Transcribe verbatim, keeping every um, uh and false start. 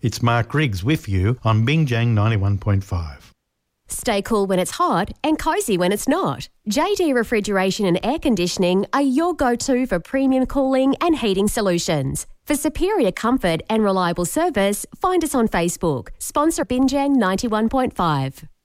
It's Mark Griggs with you on Bingjang ninety-one point five. Stay cool when it's hot and cosy when it's not. J D Refrigeration and Air Conditioning are your go-to for premium cooling and heating solutions. For superior comfort and reliable service, find us on Facebook. Sponsor Bingjang ninety-one point five.